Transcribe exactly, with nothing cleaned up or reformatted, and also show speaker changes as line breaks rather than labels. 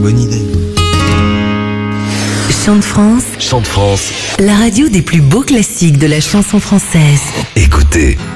bonne idée.
Chant de France,
Chant de France,
la radio des plus beaux classiques de la chanson française.
écoutez.